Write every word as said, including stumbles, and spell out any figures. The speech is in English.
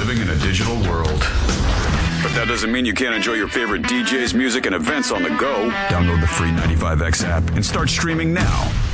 living in a digital world. But that doesn't mean you can't enjoy your favorite D Js, music, and events on the go. Download the free ninety-five X app and start streaming now.